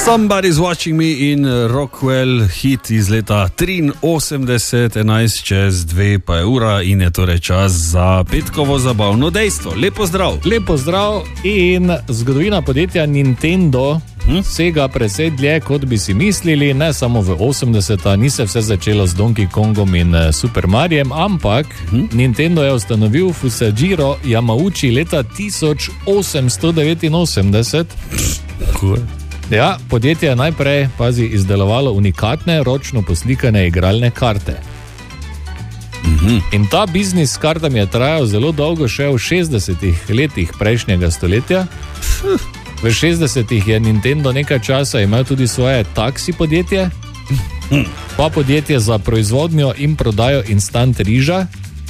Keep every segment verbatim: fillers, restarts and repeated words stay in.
Somebody's Watching Me in Rockwell, hit iz leta triinosemdeset, enajst čez dve pa je ura in je torej čas za petkovo zabavno dejstvo. Lepo zdrav. Lepo zdrav in zgodovina podjetja Nintendo hm? sega precej dlje, kot bi si mislili, ne samo v osemdeseta, ni se vse začelo z Donkey Kongom in Super Mariem, ampak hm? Nintendo je ustanovil Fusajiro Yamauchi leta tisoč osemsto devetinosemdeset. Cool. Ja, podjetje je najprej, pazi, izdelovalo unikatne, ročno poslikane igralne karte. Mm-hmm. In ta biznis s kartami je trajal zelo dolgo, še v šestdesetih letih prejšnjega stoletja. V šestdesetih je Nintendo nekaj časa imel tudi svoje taksi podjetje, pa podjetje za proizvodnjo in prodajo instant riža.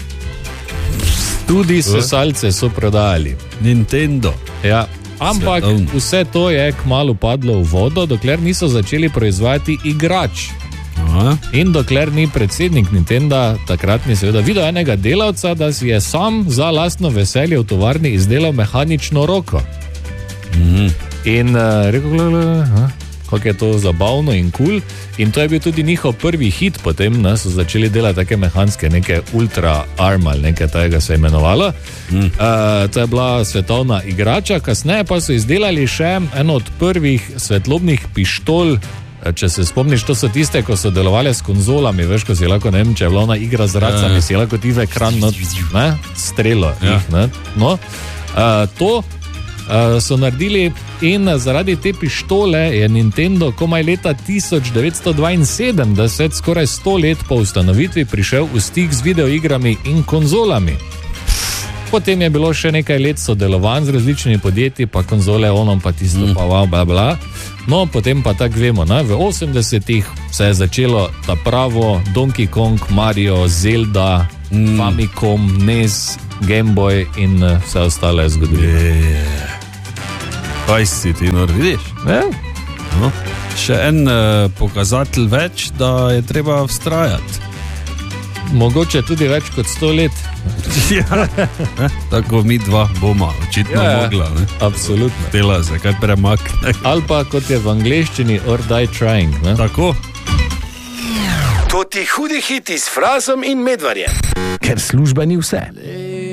Tudi sesalce so prodajali. Nintendo. Ja. Ampak vse to je kmalu padlo v vodo, dokler niso začeli proizvajati igrač. Aha. In dokler ni predsednik Nintendo takratni seveda videl enega delavca, da si je sam za lastno veselje v tovarni izdelal mehanično roko. Mhm. In uh, rekel, gleda, kako je to zabavno in kul. Cool. In to je bil tudi njihov prvi hit, potem ne, so začeli delati take mehanske, neke ultra arm ali nekaj tega se je imenovalo. Mm. Uh, to je bila svetovna igrača, kasneje pa so izdelali še eno od prvih svetlobnih pištol. Če se spomniš, to so tiste, ko so delovali s konzolami, veš, ko si lahko, ne vem, če je bila ona igra z racami, si lahko ti v ekran not, ne, strelo ja. jih, ne. No, uh, to Uh, so naredili in zaradi te pištole je Nintendo komaj leta tisoč devetsto dvainsedemdeset, skoraj sto let po ustanovitvi, prišel v stik z videoigrami in konzolami. Potem je bilo še nekaj let sodelovanj z različnimi podjetji, pa konzole, onom pa tisto, mm. pa wow, bla, bla. No, potem pa tako vemo, ne? V osemdesetih se je začelo ta pravo Donkey Kong, Mario, Zelda, mm. Famicom, N E S, Game Boy in vse ostale zgodovine. Yeah. Kaj si ti nor, vidiš? Yeah. No. Še en uh, pokazatelj več, da je treba vztrajati. Mogoče tudi več kot sto let. Ja. Tako mi dva bomo očitno ja, mogla. Ne? Absolutno. Dela se kaj premakne. Ali pa kot je v angleščini or die trying. Ne? Tako. To ti hudi hiti s Frazom in Medvarjem. Ker služba ni vse.